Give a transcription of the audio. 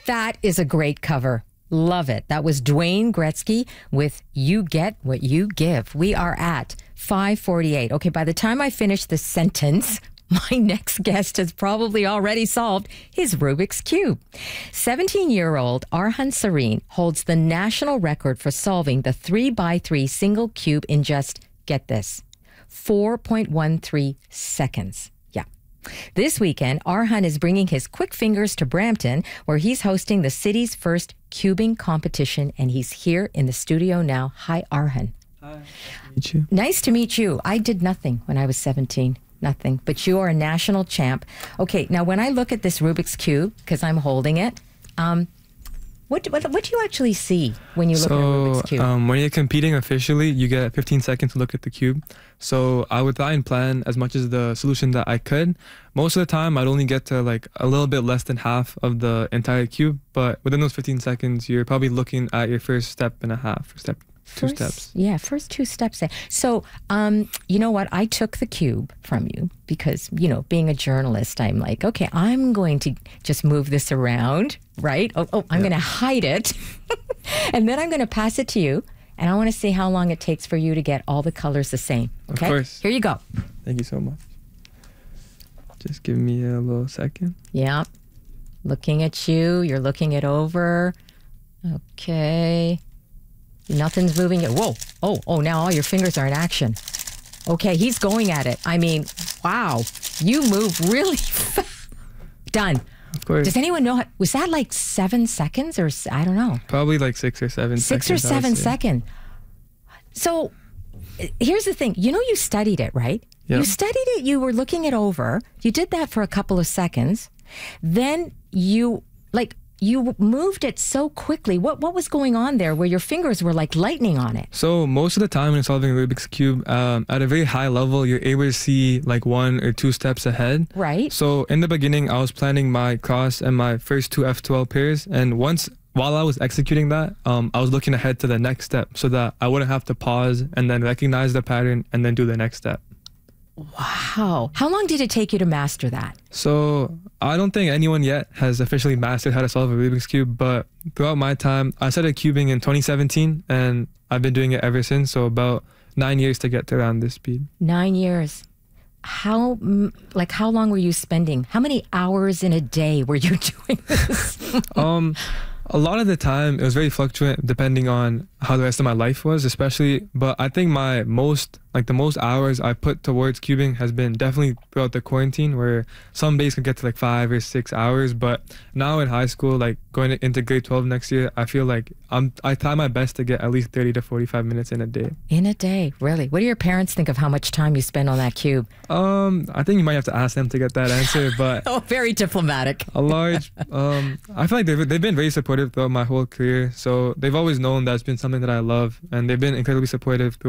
That is a great cover. Love it. That was Dwayne Gretzky with You Get What You Give. We are at 5:48. Okay, by the time I finish this sentence, my next guest has probably already solved his Rubik's Cube. 17-year-old Arhan Sareen holds the national record for solving the 3x3 single cube in just, get this, 4.13 seconds. This weekend, Arhan is bringing his quick fingers to Brampton, where he's hosting the city's first cubing competition, and he's here in the studio now. Hi, Arhan. Hi. Nice to meet you. Nice to meet you. I did nothing when I was 17. Nothing. But you are a national champ. Okay, now when I look at this Rubik's Cube, because I'm holding it, what do you actually see when you look at a Rubik's Cube? When you're competing officially, you get 15 seconds to look at the cube. So I would try and plan as much as the solution that I could. Most of the time, I'd only get to like a little bit less than half of the entire cube. But within those 15 seconds, you're probably looking at your first step and a half, two steps. Yeah, first two steps. So, you know what? I took the cube from you because, you know, being a journalist, I'm like, okay, I'm going to just move this around, right? I'm going to hide it. And then I'm going to pass it to you. And I want to see how long it takes for you to get all the colors the same. Okay? Of course. Here you go. Thank you so much. Just give me a little second. Yeah. Looking at you. You're looking it over. Okay. Nothing's moving it. Whoa. Oh, now all your fingers are in action. Okay, he's going at it. I mean, wow. You move really fast. Done. Of course. Does anyone know? Was that like 7 seconds or I don't know? Probably like 6 or 7 seconds. 6 or 7 seconds. So here's the thing. You know, you studied it, right? Yep. You studied it. You were looking it over. You did that for a couple of seconds. Then you moved it so quickly. What was going on there where your fingers were like lightning on it? So most of the time when solving a Rubik's Cube, at a very high level, you're able to see like 1 or 2 steps ahead. Right. So in the beginning, I was planning my cross and my first 2 F12 pairs. And while I was executing that, I was looking ahead to the next step so that I wouldn't have to pause and then recognize the pattern and then do the next step. Wow. How long did it take you to master that? So I don't think anyone yet has officially mastered how to solve a Rubik's Cube, but throughout my time, I started cubing in 2017 and I've been doing it ever since. So about 9 years to get to around this speed. 9 years. How long were you spending? How many hours in a day were you doing this? A lot of the time, it was very fluctuant depending on how the rest of my life was, especially. But I think the most hours I put towards cubing has been definitely throughout the quarantine, where some days could get to like 5 or 6 hours. But now in high school, like going into grade 12 next year, I feel like I try my best to get at least 30 to 45 minutes in a day. In a day, really? What do your parents think of how much time you spend on that cube? I think you might have to ask them to get that answer, but oh, very diplomatic. I feel like they've been very supportive throughout my whole career, so they've always known that's been something that I love, and they've been incredibly supportive